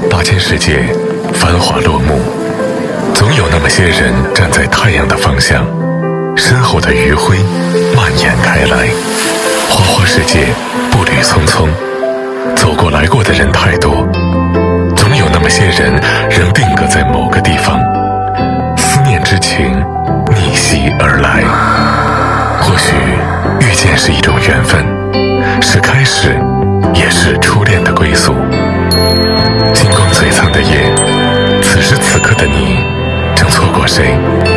大千世界，繁华落幕，总有那么些人站在太阳的方向，身后的余晖蔓延开来。花花世界，步履匆匆，走过来过的人太多，总有那么些人仍定格在某个地方，思念之情逆袭而来。或许遇见是一种缘分，是开始，也是初恋的归宿。金光璀璨的夜，此时此刻的你正错过谁？